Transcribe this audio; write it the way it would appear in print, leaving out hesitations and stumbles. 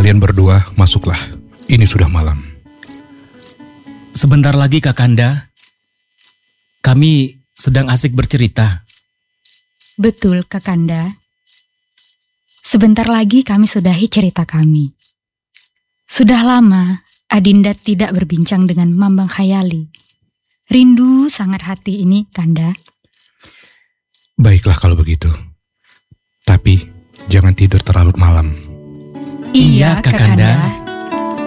Kalian berdua masuklah. Ini sudah malam. Sebentar lagi Kakanda. Kami sedang asik bercerita. Betul, Kakanda. Sebentar lagi kami sudahi cerita kami. Sudah lama Adinda tidak berbincang dengan Mambang Khayali. Rindu sangat hati ini, Kanda. Baiklah kalau begitu. Tapi jangan tidur terlalu malam. Iya, Kakanda.